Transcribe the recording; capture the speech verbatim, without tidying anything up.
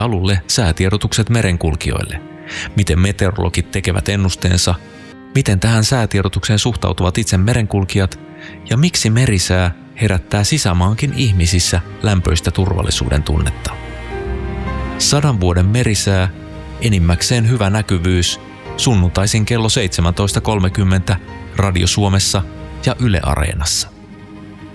Alulle säätiedotukset merenkulkijoille. Miten meteorologit tekevät ennusteensa, miten tähän säätiedotukseen suhtautuvat itse merenkulkijat ja miksi merisää herättää sisämaankin ihmisissä lämpöistä turvallisuuden tunnetta. Sadan vuoden merisää, enimmäkseen hyvä näkyvyys, sunnuntaisin kello seitsemäntoista kolmekymmentä Radio Suomessa ja Yle Areenassa.